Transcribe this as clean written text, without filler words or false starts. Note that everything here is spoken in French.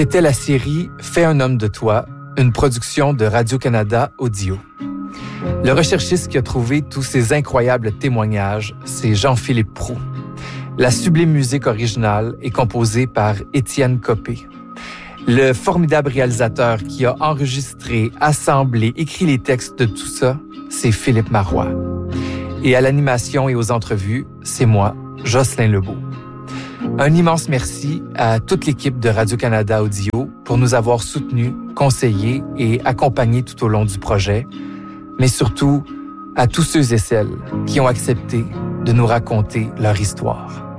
C'était la série « Fais un homme de toi », une production de Radio-Canada Audio. Le recherchiste qui a trouvé tous ces incroyables témoignages, c'est Jean-Philippe Proulx. La sublime musique originale est composée par Étienne Copé. Le formidable réalisateur qui a enregistré, assemblé, écrit les textes de tout ça, c'est Philippe Marois. Et à l'animation et aux entrevues, c'est moi, Jocelyn Lebeau. Un immense merci à toute l'équipe de Radio-Canada Audio pour nous avoir soutenus, conseillés et accompagnés tout au long du projet, mais surtout à tous ceux et celles qui ont accepté de nous raconter leur histoire.